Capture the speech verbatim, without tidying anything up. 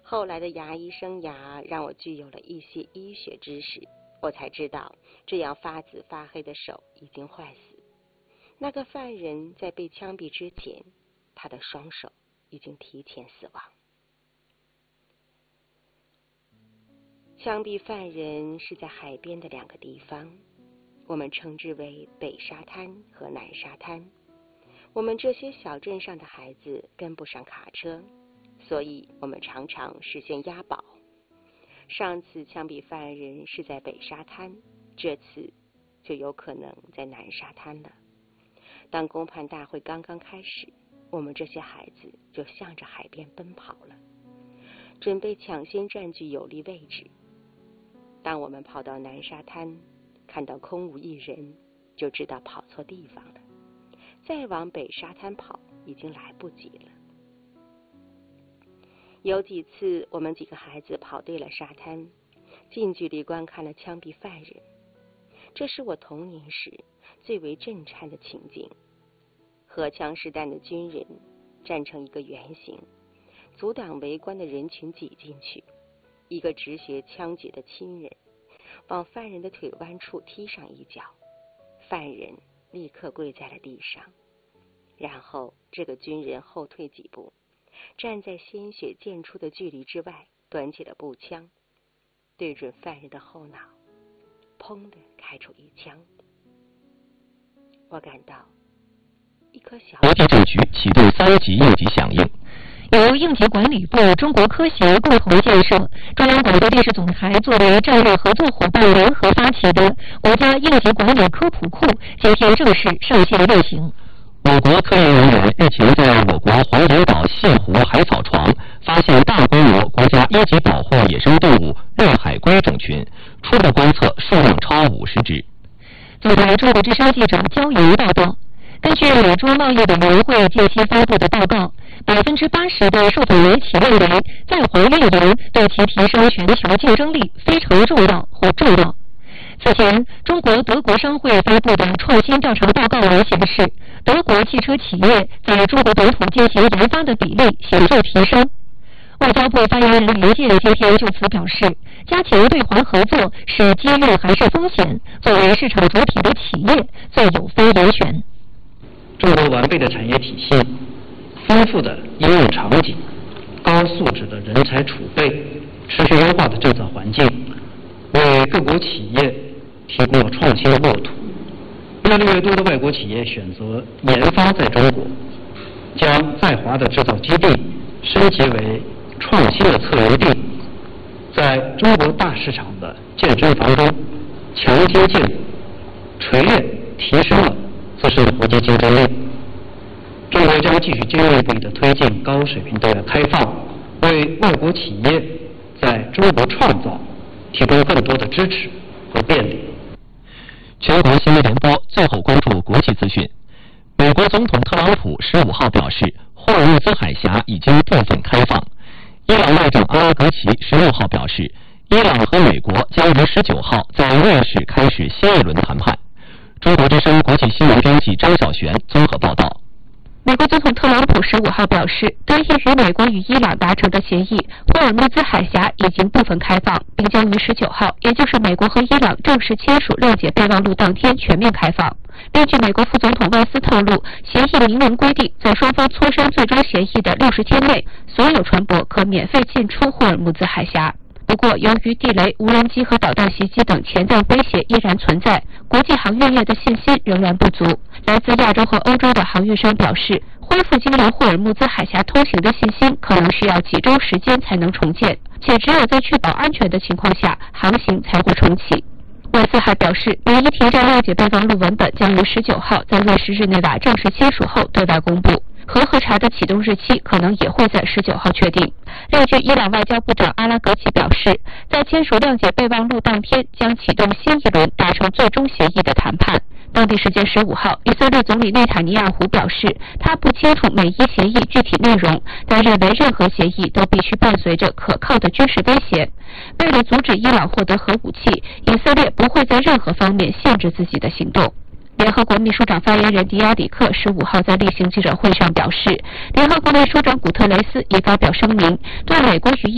后来的牙医生涯让我具有了一些医学知识，我才知道这样发紫发黑的手已经坏死。那个犯人在被枪毙之前，他的双手已经提前死亡。枪毙犯人是在海边的两个地方，我们称之为北沙滩和南沙滩。我们这些小镇上的孩子跟不上卡车，所以我们常常实现押宝。上次枪毙犯人是在北沙滩，这次就有可能在南沙滩了。当公判大会刚刚开始，我们这些孩子就向着海边奔跑了，准备抢先占据有利位置。当我们跑到南沙滩，看到空无一人，就知道跑错地方了。再往北沙滩跑，已经来不及了。有几次，我们几个孩子跑对了沙滩，近距离观看了枪毙犯人。这是我童年时最为震颤的情景。荷枪实弹的军人站成一个圆形，阻挡围观的人群挤进去。一个止血枪决的亲人往犯人的腿弯处踢上一脚，犯人立刻跪在了地上。然后这个军人后退几步，站在鲜血溅出的距离之外，端起了步枪，对准犯人的后脑，砰地开出一枪。我感到一颗小国际政局启动三级应急响应。 由应急管理部、中国科协共同建设，中央广播电视总台作为战略合作伙伴联合发起的国家应急管理科普库今天正式上线运行。 我国科研人员日前在我国黄岩岛泻湖海草床发现大规模国家一级保护野生动物热海龟种群，初步观测数量超五十只。 总台中国之声记者焦莹报道，根据美洲贸易委员会近期发布的报告，百分之八十的受访民企认为在华运营对其提升全球竞争力非常重要或重要。此前，中国德国商会发布的创新调查报告文显示，德国汽车企业在中国本土进行研发的比例显著提升。外交部发言人林健今天就此表示，加强对华合作是机遇还是风险，作为市场主体的企业最有发言权。 中国完备的产业体系、丰富的应用场景、高素质的人才储备、持续优化的政策环境，为各国企业提供了创新的沃土。越来越多的外国企业选择研发在中国，将在华的制造基地升级为创新的策源地，在中国大市场的竞争当中强接进步，锤炼提升了自身的国际竞争力。中国将继续进一步的推进高水平对外开放，为外国企业在中国创造提供更多的支持和便利。 全国新闻联播最后关注国际资讯。美国总统特朗普十五号表示，霍尔木兹海峡已经部分开放。伊朗外长阿拉格齐十六号表示，伊朗和美国将于十九号在瑞士开始新一轮谈判。中国之声国际新闻编辑张小璇综合报道。 美国总统特朗普十五号表示，得益于美国与伊朗达成的协议，霍尔木兹海峡已经部分开放，并将于十九号，也就是美国和伊朗正式签署谅解备忘录当天全面开放。根据美国副总统万斯透露，协议明文规定，在双方磋商最终协议的六十天内，所有船舶可免费进出霍尔木兹海峡。不过，由于地雷、无人机和导弹袭击等潜在威胁依然存在，国际航运业的信心仍然不足。来自亚洲和欧洲的航运商表示，恢复经由霍尔木兹海峡通行的信心可能需要几周时间才能重建，且只有在确保安全的情况下，航行才会重启。万斯还表示，唯一停战谅解备忘录文本将于十九号在瑞士日内瓦正式签署后对外公布。核核查的启动日期可能也会在十九号确定。另据伊朗外交部长阿拉格齐表示，在签署谅解备忘录当天将启动新一轮达成最终协议的谈判。当地时间十五号，以色列总理内塔尼亚胡表示，他不清楚每一协议具体内容，但认为任何协议都必须伴随着可靠的军事威胁。为了阻止伊朗获得核武器，以色列不会在任何方面限制自己的行动。联合国秘书长发言人迪亚里克十五号在例行记者会上表示，联合国秘书长古特雷斯已发表声明，对美国与